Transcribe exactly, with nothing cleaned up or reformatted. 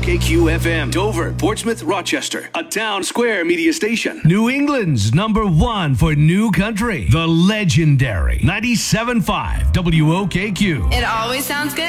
K Q F M, Dover, Portsmouth, Rochester, a Town Square media station. New England's number one for new country, the legendary ninety-seven point five W O K Q. It always sounds good.